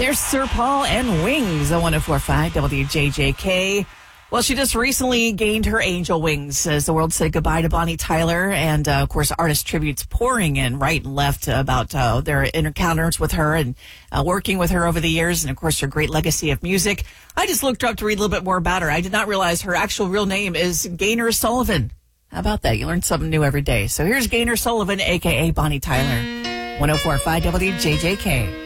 There's Sir Paul and Wings on 104.5 WJJK. Well, she just recently gained her angel wings as the world said goodbye to Bonnie Tyler. And, of course, artist tributes pouring in right and left about their encounters with her and working with her over the years. And, of course, her great legacy of music. I just looked her up to read a little bit more about her. I did not realize her actual real name is Gaynor Sullivan. How about that? You learn something new every day. So here's Gaynor Sullivan, a.k.a. Bonnie Tyler. 104.5 WJJK.